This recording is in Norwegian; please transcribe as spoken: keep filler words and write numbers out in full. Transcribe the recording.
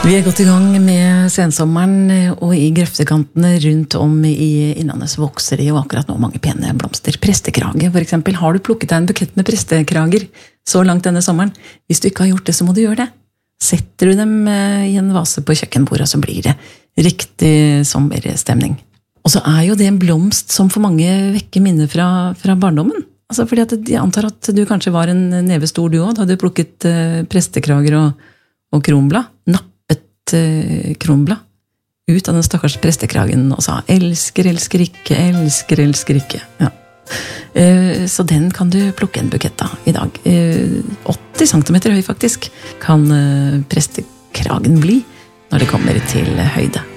Vi er godt i gang med sensommeren, og i grøftekantene rundt om i Innlandet vokser det jo akkurat nå mange pene blomster. Prestekrage, for eksempel. Har du plukket deg en bukett med prestekrager så langt denne sommeren? Hvis du ikke har gjort det, så må du gjøre det. Setter du dem i en vase på kjøkkenbordet, så blir det riktig sommerstemning. Og så er jo det en blomst som for mange vekker minner fra, fra barndommen. Altså fordi at jeg antar at du kanskje var en neve stor du også, da du plukket prestekrager og, og kronblad. Napp kronblad ut av den stakkars prestekragen og sa elsker, elsker ikke, elsker, elsker ikke. Ja. Så den kan du plukke en bukett av i dag. åtti centimeter høy faktisk kan prestekragen bli når det kommer til høyde.